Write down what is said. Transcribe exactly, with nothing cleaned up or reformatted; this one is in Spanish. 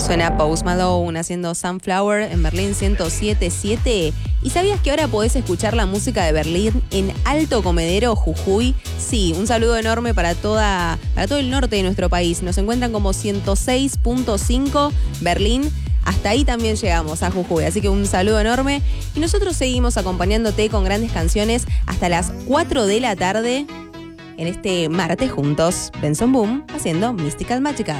Suena Post Malone haciendo Sunflower en Berlín ciento siete punto siete. ¿Y sabías que ahora podés escuchar la música de Berlín en Alto Comedero, Jujuy? Sí, un saludo enorme para, toda, para todo el norte de nuestro país. Nos encuentran como ciento seis punto cinco Berlín. Hasta ahí también llegamos, a Jujuy. Así que un saludo enorme. Y nosotros seguimos acompañándote con grandes canciones hasta las cuatro de la tarde en este martes juntos. Benson Boom haciendo Mystical Magical.